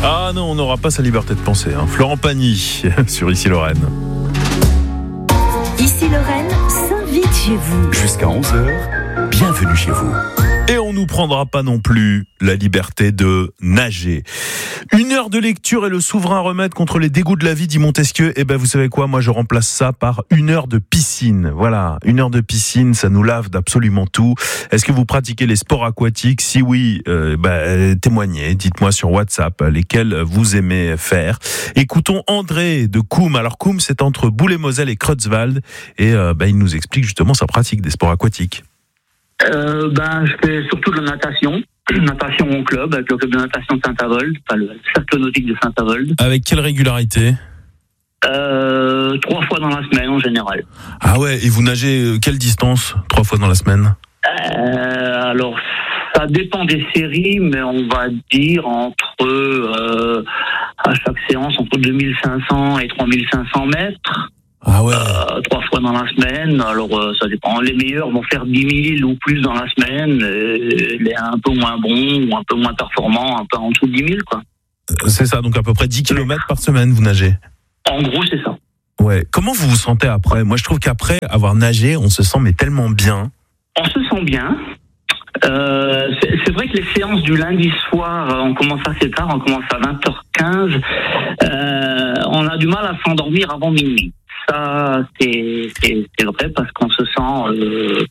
Ah non, on n'aura pas sa liberté de penser. Florent Pagny sur Ici Lorraine. Ici Lorraine s'invite chez vous. Jusqu'à 11h, bienvenue chez vous. Et on nous prendra pas non plus la liberté de nager. 1 heure de lecture est le souverain remède contre les dégoûts de la vie, dit Montesquieu. Et ben vous savez quoi, moi je remplace ça par 1 heure de piscine. Voilà, 1 heure de piscine, ça nous lave d'absolument tout. Est-ce que vous pratiquez les sports aquatiques? Si oui, témoignez, dites-moi sur WhatsApp lesquels vous aimez faire. Écoutons André de Koum. Alors Koum, c'est entre Boulay-Moselle et Creutzwald. Et il nous explique justement sa pratique des sports aquatiques. Je fais surtout de la natation en club, avec le club de natation de Saint-Avold, le cercle nautique de Saint-Avold. Avec quelle régularité? 3 fois dans la semaine en général. Ah ouais, et vous nagez quelle distance 3 fois dans la semaine? Alors, ça dépend des séries, mais on va dire entre, à chaque séance, entre 2500 et 3500 mètres. Ah ouais. 3 fois dans la semaine, alors ça dépend. Les meilleurs vont faire 10 000 ou plus dans la semaine, les un peu moins bons ou un peu moins performants, un peu en dessous de 10 000, quoi. C'est ça, donc à peu près 10 km par semaine vous nagez. En gros, c'est ça. Ouais. Comment vous vous sentez après? Moi, je trouve qu'après avoir nagé, on se sent mais tellement bien. On se sent bien. C'est vrai que les séances du lundi soir, on commence assez tard, on commence à 20h15. On a du mal à s'endormir avant minuit. Ça, c'est vrai parce qu'on se sent,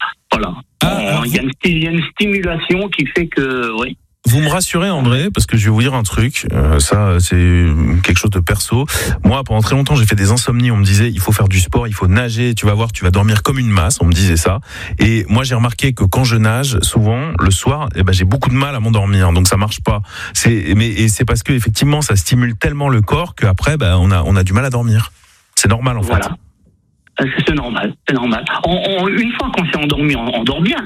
il y a une stimulation qui fait que, oui. Vous me rassurez, André, parce que je vais vous dire un truc. Ça, c'est quelque chose de perso. Moi, pendant très longtemps, j'ai fait des insomnies. On me disait, il faut faire du sport, il faut nager. Tu vas voir, tu vas dormir comme une masse. On me disait ça. Et moi, j'ai remarqué que quand je nage, souvent le soir, j'ai beaucoup de mal à m'endormir. Donc ça marche pas. C'est parce que effectivement, ça stimule tellement le corps qu'après, on a du mal à dormir. C'est normal, en fait. Voilà. C'est normal. Une fois qu'on s'est endormi, on dort bien.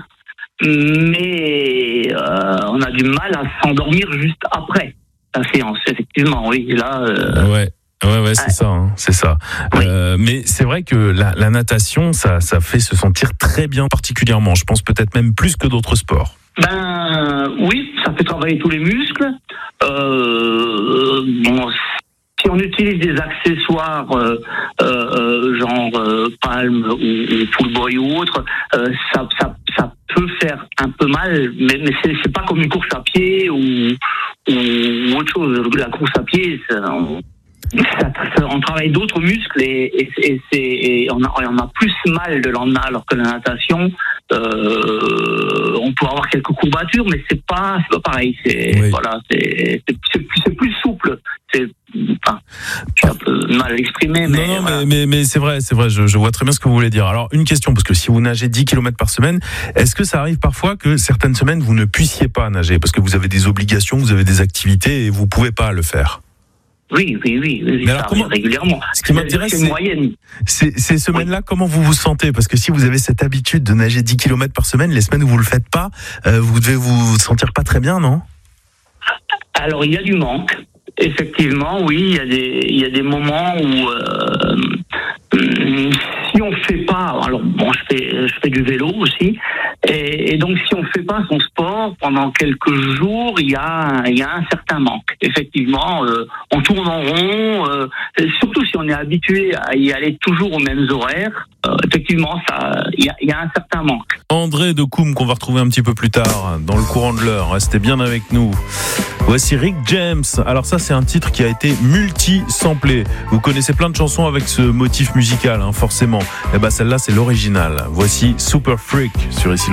Mais on a du mal à s'endormir juste après la séance, effectivement, oui. Là, Ouais, c'est ça. Oui. Mais c'est vrai que la natation, ça fait se sentir très bien, particulièrement. Je pense peut-être même plus que d'autres sports. Oui, ça fait travailler tous les muscles. Si on utilise des accessoires genre palme ou full boy ou autre, ça peut faire un peu mal, mais c'est pas comme une course à pied ou autre chose. La course à pied, on travaille d'autres muscles et on a plus mal le lendemain, alors que la natation, on peut avoir quelques courbatures, mais c'est pas pareil. C'est plus souple. Je suis un peu mal exprimé, mais non, voilà. mais c'est vrai, je vois très bien ce que vous voulez dire. Alors, une question, parce que si vous nagez 10 km par semaine, est-ce que ça arrive parfois que certaines semaines, vous ne puissiez pas nager, parce que vous avez des obligations, vous avez des activités et vous pouvez pas le faire? Oui, mais ça alors, arrive régulièrement. Ce qui m'intéresse, c'est une moyenne. Ces semaines-là, comment vous vous sentez? Parce que si vous avez cette habitude de nager 10 km par semaine, les semaines où vous le faites pas, vous devez vous sentir pas très bien, non? Alors, il y a du manque. Effectivement, oui, il y a des moments où si on fait pas, alors bon, je fais du vélo aussi, et donc si on fait pas son sport pendant quelques jours, il y a un certain manque. Effectivement, on tourne en rond, surtout si on est habitué à y aller toujours aux mêmes horaires. Effectivement, il y a un certain manque. André de Koum, qu'on va retrouver un petit peu plus tard dans le courant de l'heure. Restez bien avec nous. Voici Rick James. Alors ça, c'est un titre qui a été multi-samplé. Vous connaissez plein de chansons avec ce motif musical, forcément. Et celle-là, c'est l'original. Voici Super Freak sur Ici